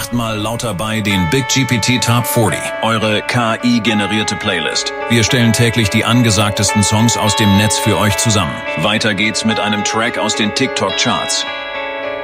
8-mal lauter bei den Big GPT Top 40, eure KI-generierte Playlist. Wir stellen täglich die angesagtesten Songs aus dem Netz für euch zusammen. Weiter geht's mit einem Track aus den TikTok-Charts.